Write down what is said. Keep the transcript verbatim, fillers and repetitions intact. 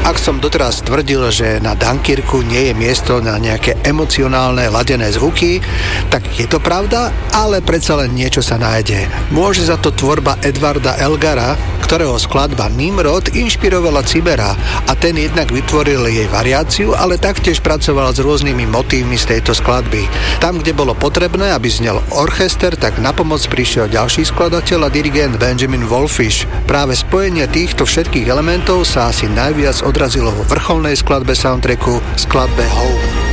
Ak som doteraz tvrdil, že na Dunkirku nie je miesto na nejaké emocionálne ladené zvuky, tak je to pravda, ale predsa len niečo sa nájde. Môže za to tvorba Edwarda Elgara, ktorého skladba Nimrod inšpirovala Cibera a ten jednak vytvoril jej variáciu, ale taktiež pracoval s rôznymi motívmi z tejto skladby. Tam, kde bolo potrebné, aby znel orchester, tak na pomoc prišiel ďalší skladateľ a dirigent Benjamin Wallfisch. Práve spojenie týchto všetkých elementov sa asi najviac odrazilo vo vrcholnej skladbe soundtracku, skladbe Home.